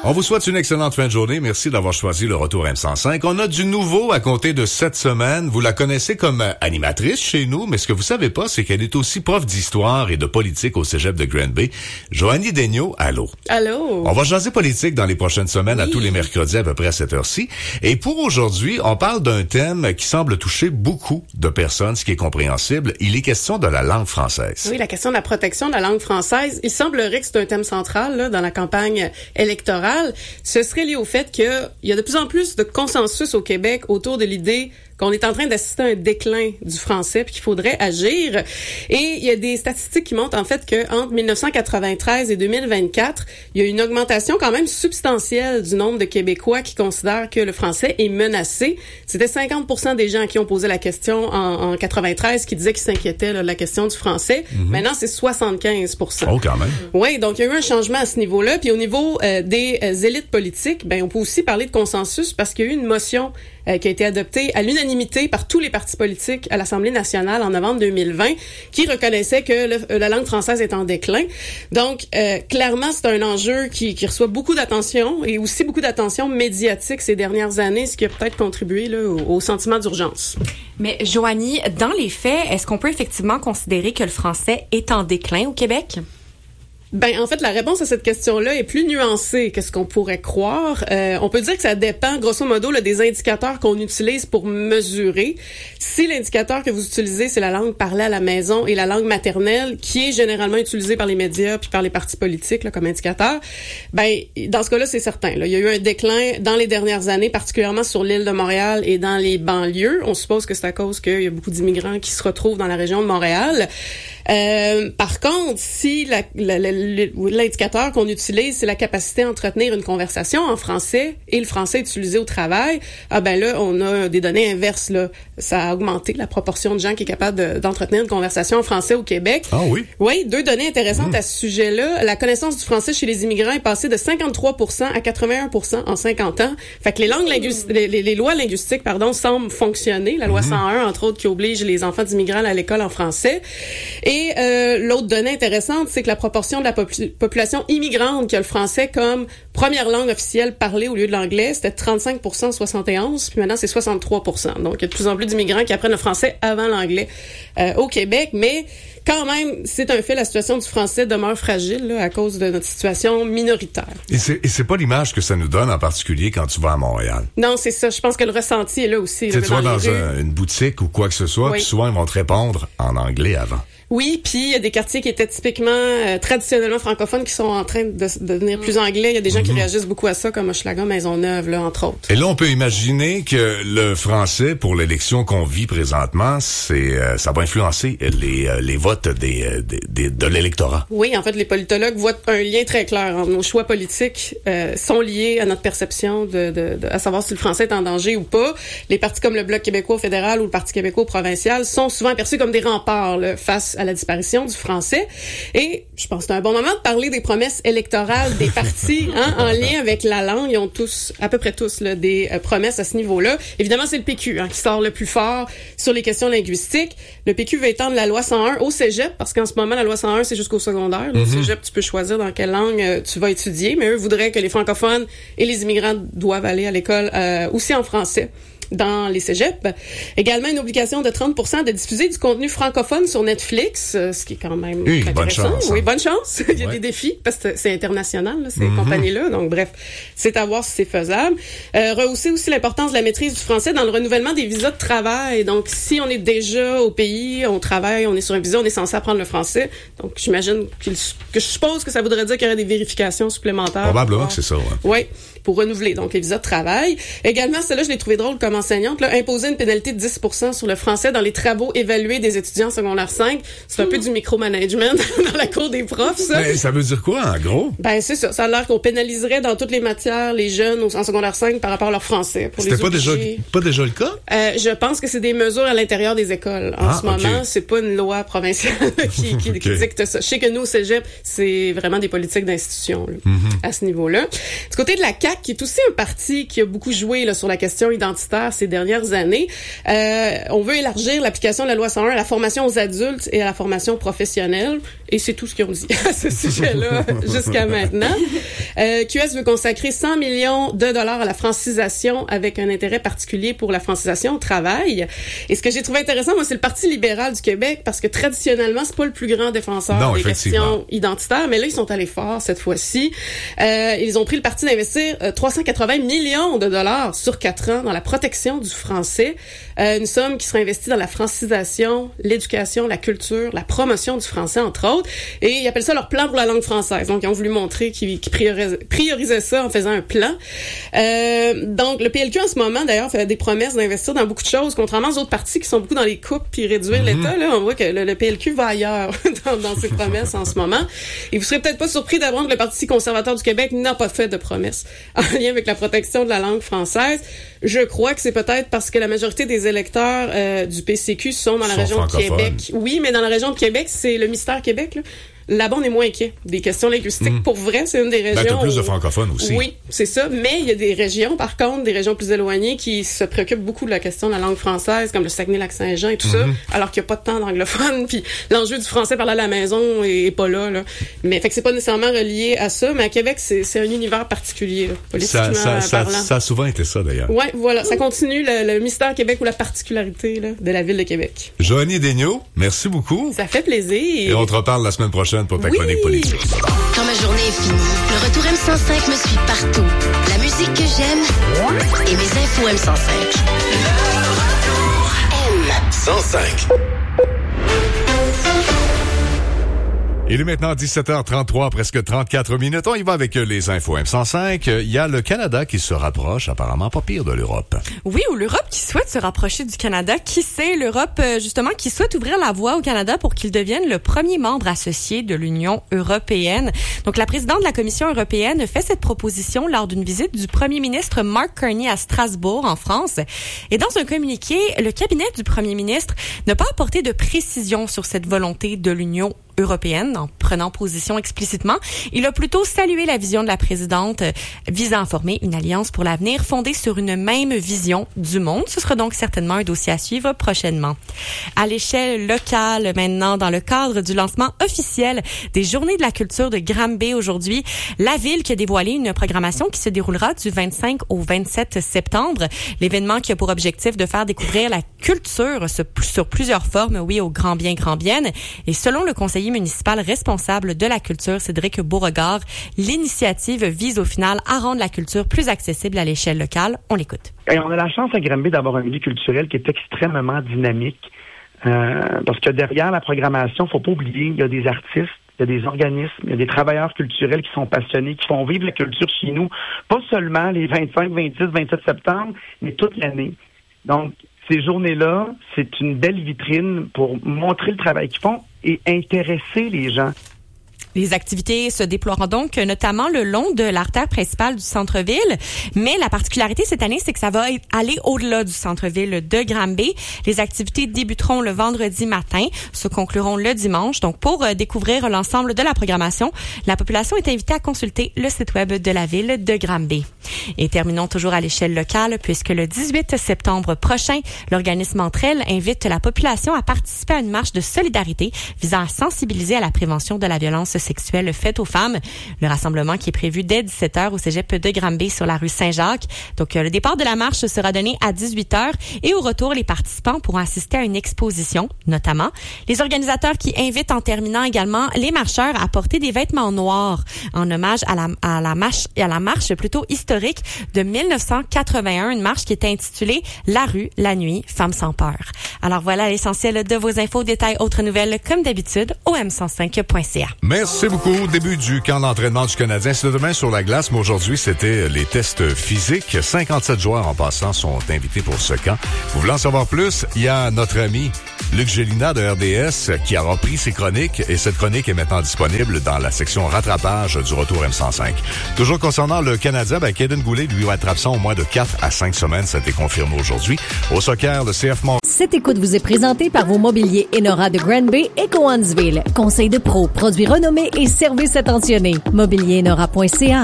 On vous souhaite une excellente fin de journée. Merci d'avoir choisi le Retour M105. On a du nouveau à compter de cette semaine. Vous la connaissez comme animatrice chez nous, mais ce que vous savez pas, c'est qu'elle est aussi prof d'histoire et de politique au cégep de Granby. Joanie Daigneault, allô. Allô. On va jaser politique dans les prochaines semaines, à tous les mercredis à peu près à cette heure-ci. Et pour aujourd'hui, on parle d'un thème qui semble toucher beaucoup de personnes, ce qui est compréhensible. Il est question de la langue française. Oui, la question de la protection de la langue française. Il semblerait que c'est un thème central là, dans la campagne électorale. Ce serait lié au fait qu'il y a de plus en plus de consensus au Québec autour de l'idée qu'on est en train d'assister à un déclin du français puis qu'il faudrait agir. Et il y a des statistiques qui montrent en fait que entre 1993 et 2024, il y a une augmentation quand même substantielle du nombre de Québécois qui considèrent que le français est menacé. C'était 50% des gens qui ont posé la question en 93 qui disaient qu'ils s'inquiétaient là, de la question du français. Maintenant, c'est 75%. Oh, quand même. Oui, donc il y a eu un changement à ce niveau-là. Puis au niveau des élites politiques, ben on peut aussi parler de consensus parce qu'il y a eu une motion qui a été adoptée à l'unanimité par tous les partis politiques à l'Assemblée nationale en novembre 2020, qui reconnaissait que la langue française est en déclin. Donc, clairement, c'est un enjeu qui reçoit beaucoup d'attention et aussi beaucoup d'attention médiatique ces dernières années, ce qui a peut-être contribué là, au sentiment d'urgence. Mais Joanie, dans les faits, est-ce qu'on peut effectivement considérer que le français est en déclin au Québec? Ben en fait la réponse à cette question-là est plus nuancée que ce qu'on pourrait croire. On peut dire que ça dépend grosso modo là, des indicateurs qu'on utilise pour mesurer. Si l'indicateur que vous utilisez c'est la langue parlée à la maison et la langue maternelle qui est généralement utilisée par les médias puis par les partis politiques là, comme indicateur, ben dans ce cas-là c'est certain. Là, il y a eu un déclin dans les dernières années, particulièrement sur l'île de Montréal et dans les banlieues. On suppose que c'est à cause qu'il y a beaucoup d'immigrants qui se retrouvent dans la région de Montréal. Par contre, si l'indicateur qu'on utilise, c'est la capacité à entretenir une conversation en français et le français utilisé au travail, ah ben là, on a des données inverses. Là. Ça a augmenté la proportion de gens qui est capable d'entretenir une conversation en français au Québec. Ah oui? Oui, deux données intéressantes à ce sujet-là. La connaissance du français chez les immigrants est passée de 53% à 81% en 50 ans. Fait que les lois linguistiques, semblent fonctionner. La loi 101, entre autres, qui oblige les enfants d'immigrants à aller à l'école en français. Et l'autre donnée intéressante, c'est que la proportion de la population immigrante qui a le français comme première langue officielle parlée au lieu de l'anglais, c'était 35% en 71, puis maintenant c'est 63%. Donc il y a de plus en plus d'immigrants qui apprennent le français avant l'anglais au Québec, mais quand même, c'est un fait, la situation du français demeure fragile là, à cause de notre situation minoritaire. Et c'est pas l'image que ça nous donne, en particulier quand tu vas à Montréal. Non, c'est ça. Je pense que le ressenti est là aussi. Tu vas dans une boutique ou quoi que ce soit, puis souvent ils vont te répondre en anglais avant. Oui, puis il y a des quartiers qui étaient typiquement traditionnellement francophones qui sont en train de devenir plus anglais. Il y a des gens qui réagissent beaucoup à ça, comme Hochelaga, Maisonneuve, là, entre autres. Et là, on peut imaginer que le français, pour l'élection qu'on vit présentement, ça va influencer les votes de l'électorat. Oui, en fait, les politologues voient un lien très clair entre nos choix politiques sont liés à notre perception à savoir si le français est en danger ou pas. Les partis comme le Bloc québécois au fédéral ou le Parti québécois au provincial sont souvent aperçus comme des remparts là, face à la disparition du français. Et je pense que c'est un bon moment de parler des promesses électorales des partis en lien avec la langue. Ils ont tous, à peu près tous, là, des promesses à ce niveau-là. Évidemment, c'est le PQ qui sort le plus fort sur les questions linguistiques. Le PQ veut étendre la loi 101 au cégep, parce qu'en ce moment, la loi 101, c'est jusqu'au secondaire. Au cégep, tu peux choisir dans quelle langue tu vas étudier, mais eux voudraient que les francophones et les immigrants doivent aller à l'école aussi en français dans les cégeps. Également, une obligation de 30% de diffuser du contenu francophone sur Netflix, ce qui est quand même intéressant. Bonne chance. Oui, bonne chance. Il y a des défis, parce que c'est international, là, ces compagnies-là. Donc, bref, c'est à voir si c'est faisable. Rehausser aussi l'importance de la maîtrise du français dans le renouvellement des visas de travail. Donc, si on est déjà au pays, on travaille, on est sur un visa, on est censé apprendre le français. Donc, j'imagine que je suppose que ça voudrait dire qu'il y aurait des vérifications supplémentaires. Probablement que c'est ça, Oui, pour renouveler donc les visas de travail. Également, celle-là, je l'ai trouvé drôle comme enseignante, là, imposer une pénalité de 10% sur le français dans les travaux évalués des étudiants secondaire 5. C'est un peu du micromanagement dans la cour des profs, ça. Mais ça veut dire quoi, en gros? Ben, c'est ça. Ça a l'air qu'on pénaliserait dans toutes les matières les jeunes en secondaire 5 par rapport à leur français. C'était pas déjà le cas? Je pense que c'est des mesures à l'intérieur des écoles. En ce moment, c'est pas une loi provinciale qui dicte ça. Je sais que nous, au cégep, c'est vraiment des politiques d'institution à ce niveau-là. Du côté de la CAQ, qui est aussi un parti qui a beaucoup joué là, sur la question identitaire ces dernières années, on veut élargir l'application de la loi 101 à la formation aux adultes et à la formation professionnelle. Et c'est tout ce qu'ils ont dit à ce sujet-là jusqu'à maintenant. QS veut consacrer 100 millions de dollars à la francisation avec un intérêt particulier pour la francisation au travail. Et ce que j'ai trouvé intéressant, moi, c'est le Parti libéral du Québec, parce que traditionnellement, c'est pas le plus grand défenseur des questions identitaires, mais là, ils sont allés fort cette fois-ci. Ils ont pris le parti d'investir 380 millions de dollars sur 4 ans dans la protection du français, une somme qui sera investie dans la francisation, l'éducation, la culture, la promotion du français, entre autres. Et ils appellent ça leur plan pour la langue française. Donc, ils ont voulu montrer qu'ils priorisaient ça en faisant un plan. Donc, le PLQ, en ce moment, d'ailleurs, fait des promesses d'investir dans beaucoup de choses, contrairement aux autres partis qui sont beaucoup dans les coupes puis réduire l'État. Là, on voit que le PLQ va ailleurs dans ses promesses en ce moment. Et vous serez peut-être pas surpris d'apprendre que le Parti conservateur du Québec n'a pas fait de promesses en lien avec la protection de la langue française. Je crois que c'est peut-être parce que la majorité des électeurs du PCQ sont dans la région de Québec. Oui, mais dans la région de Québec, c'est le mystère Québec, là. Là-bas, on est moins inquiet des questions linguistiques. Pour vrai, c'est une des régions... t'as plus de francophones aussi. Oui, c'est ça. Mais il y a des régions, par contre, des régions plus éloignées qui se préoccupent beaucoup de la question de la langue française, comme le Saguenay-Lac-Saint-Jean et tout ça, alors qu'il n'y a pas de temps d'anglophone. Puis l'enjeu du français parlé à la maison est pas là. Mais fait que c'est pas nécessairement relié à ça. Mais à Québec, c'est un univers particulier, là, politiquement parlant. Ça a souvent été ça, d'ailleurs. Ouais, voilà. Ça continue le mystère Québec ou la particularité là, de la ville de Québec. Joanie Daigneault, merci beaucoup. Ça fait plaisir. Et on te reparle la semaine prochaine pour ta chronique politique. Quand ma journée est finie, le retour M105 me suit partout. La musique que j'aime et mes infos M105. Le retour M105. Il est maintenant 17h33, presque 34 minutes. On y va avec les infos M105. Il y a le Canada qui se rapproche, apparemment pas pire de l'Europe. Oui, ou l'Europe qui souhaite se rapprocher du Canada. Qui sait, l'Europe, justement, qui souhaite ouvrir la voie au Canada pour qu'il devienne le premier membre associé de l'Union européenne. Donc, la présidente de la Commission européenne fait cette proposition lors d'une visite du premier ministre Mark Carney à Strasbourg, en France. Et dans un communiqué, le cabinet du premier ministre n'a pas apporté de précision sur cette volonté de l'Union européenne, en prenant position explicitement. Il a plutôt salué la vision de la présidente visant à former une alliance pour l'avenir fondée sur une même vision du monde. Ce sera donc certainement un dossier à suivre prochainement. À l'échelle locale, maintenant, dans le cadre du lancement officiel des Journées de la culture de Granby aujourd'hui, la ville qui a dévoilé une programmation qui se déroulera du 25 au 27 septembre. L'événement qui a pour objectif de faire découvrir la culture sur plusieurs formes, oui, au grand bien. Et selon le conseiller municipal responsable de la culture, Cédric Beauregard, l'initiative vise au final à rendre la culture plus accessible à l'échelle locale. On l'écoute. Et on a la chance à Granby d'avoir un milieu culturel qui est extrêmement dynamique. Parce que derrière la programmation, faut pas oublier, il y a des artistes, il y a des organismes, il y a des travailleurs culturels qui sont passionnés, qui font vivre la culture chez nous, pas seulement les 25, 26, 27 septembre, mais toute l'année. Donc, ces journées-là, c'est une belle vitrine pour montrer le travail qu'ils font et intéresser les gens. Les activités se déploieront donc notamment le long de l'artère principale du centre-ville. Mais la particularité cette année, c'est que ça va aller au-delà du centre-ville de Granby. Les activités débuteront le vendredi matin, se concluront le dimanche. Donc, pour découvrir l'ensemble de la programmation, la population est invitée à consulter le site web de la ville de Granby. Et terminons toujours à l'échelle locale, puisque le 18 septembre prochain, l'organisme Entre Elles invite la population à participer à une marche de solidarité visant à sensibiliser à la prévention de la violence sexuelle faite aux femmes. Le rassemblement qui est prévu dès 17h au cégep de Granby sur la rue Saint-Jacques. Donc, le départ de la marche sera donné à 18h et au retour, les participants pourront assister à une exposition, notamment. Les organisateurs qui invitent en terminant également les marcheurs à porter des vêtements noirs en hommage à la marche plutôt historique de 1981, une marche qui est intitulée La rue, la nuit, femmes sans peur. Alors voilà l'essentiel de vos infos, détails, autres nouvelles, comme d'habitude, au m105.ca. Merci beaucoup. Début du camp d'entraînement du Canadien. C'est demain sur la glace, mais aujourd'hui, c'était les tests physiques. 57 joueurs en passant sont invités pour ce camp. Vous voulez en savoir plus? Il y a notre ami Luc Gélina de RDS qui a repris ses chroniques et cette chronique est maintenant disponible dans la section rattrapage du retour M105. Toujours concernant le Canadien, Kaden Goulet lui va être absent au moins de 4 à 5 semaines. Ça a été confirmé aujourd'hui. Au soccer, le CF Montréal. Cette écoute vous est présentée par vos mobiliers Enora de Granby et Cowansville. Conseil de pro, produits renommés et services attentionnés. Mobilier Enora.ca.